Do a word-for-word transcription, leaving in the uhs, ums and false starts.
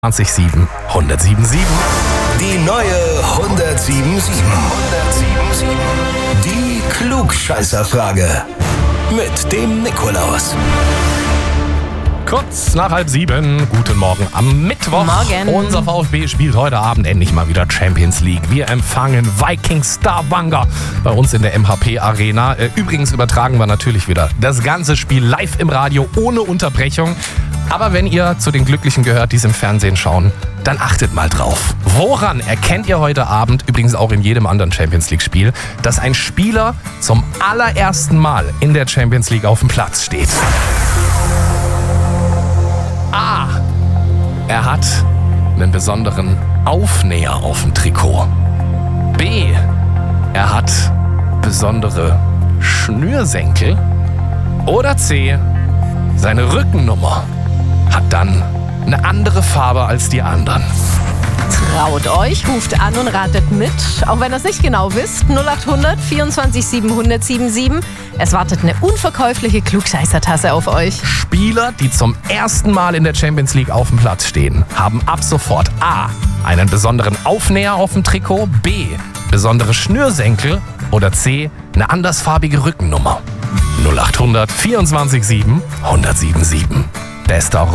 zwanzig sieben hundertsieben sieben. Die neue hundertsieben sieben. Die Klugscheißerfrage. Mit dem Nikolaus. Kurz nach halb sieben, guten Morgen am Mittwoch. Morgen. Unser VfB spielt heute Abend endlich mal wieder Champions League. Wir empfangen Viking Stavanger bei uns in der M H P Arena. Übrigens übertragen wir natürlich wieder das ganze Spiel live im Radio ohne Unterbrechung. Aber wenn ihr zu den Glücklichen gehört, die es im Fernsehen schauen, dann achtet mal drauf. Woran erkennt ihr heute Abend, übrigens auch in jedem anderen Champions League Spiel, dass ein Spieler zum allerersten Mal in der Champions League auf dem Platz steht? A. Er hat einen besonderen Aufnäher auf dem Trikot. B. Er hat besondere Schnürsenkel. Oder C. Seine Rückennummer hat dann eine andere Farbe als die anderen. Traut euch, ruft an und ratet mit. Auch wenn ihr es nicht genau wisst, null acht hundert vierundzwanzig sieben hundertsieben sieben. Es wartet eine unverkäufliche Klugscheißertasse auf euch. Spieler, die zum ersten Mal in der Champions League auf dem Platz stehen, haben ab sofort A. einen besonderen Aufnäher auf dem Trikot, B. besondere Schnürsenkel oder C. eine andersfarbige Rückennummer. null acht hundert vierundzwanzig sieben hundertsieben sieben. Bester